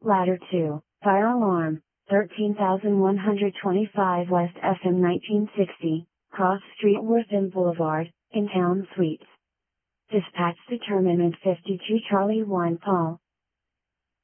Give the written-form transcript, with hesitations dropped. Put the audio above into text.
Ladder 2, Fire Alarm, 13125 West FM 1960, Cross Street Wortham Boulevard, in Town Suites. Dispatch Determinant 52 Charlie 1 Paul,